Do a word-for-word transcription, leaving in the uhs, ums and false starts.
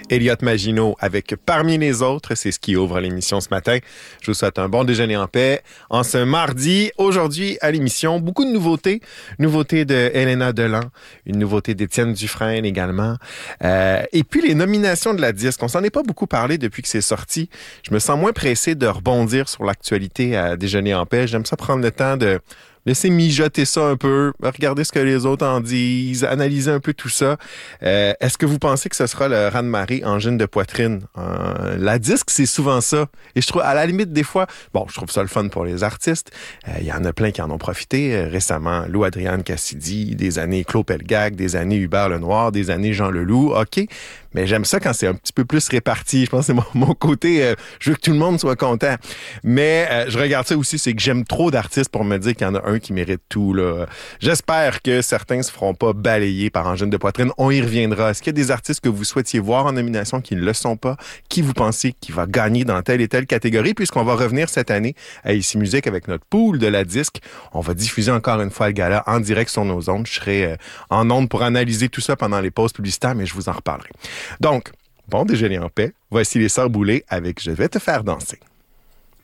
Elliott Maginot avec Parmi les autres. C'est ce qui ouvre l'émission ce matin. Je vous souhaite un bon déjeuner en paix. En ce mardi, aujourd'hui à l'émission, beaucoup de nouveautés. Nouveautés de Elena Delan, une nouveauté d'Étienne Dufresne également. Euh, et puis les nominations de la disque. On s'en est pas beaucoup parlé depuis que c'est sorti. Je me sens moins pressé de rebondir sur l'actualité à déjeuner en paix. J'aime ça prendre le temps de laisser mijoter ça un peu, regarder ce que les autres en disent, analyser un peu tout ça. Euh, est-ce que vous pensez que ce sera le raz-de-marée angine de poitrine? Euh, la disque, c'est souvent ça. Et je trouve, à la limite, des fois, bon, je trouve ça le fun pour les artistes. Il euh, y en a plein qui en ont profité. Euh, récemment, Lou Adrienne Cassidy, des années Claude Pelgag, des années Hubert Lenoir, des années Jean Leloup. OK. Mais j'aime ça quand c'est un petit peu plus réparti. Je pense que c'est mon, mon côté, euh, je veux que tout le monde soit content. Mais euh, je regarde ça aussi, c'est que j'aime trop d'artistes pour me dire qu'il y en a un qui mérite tout, là. J'espère que certains se feront pas balayer par angine de poitrine. On y reviendra. Est-ce qu'il y a des artistes que vous souhaitiez voir en nomination qui ne le sont pas? Qui vous pensez qui va gagner dans telle et telle catégorie? Puisqu'on va revenir cette année à Ici Musique avec notre pool de la disque. On va diffuser encore une fois le gala en direct sur nos ondes. Je serai euh, en ondes pour analyser tout ça pendant les pauses publicitaires, mais je vous en reparlerai. Donc, bon déjeuner en paix. Voici les Sœurs Boulay avec Je vais te faire danser.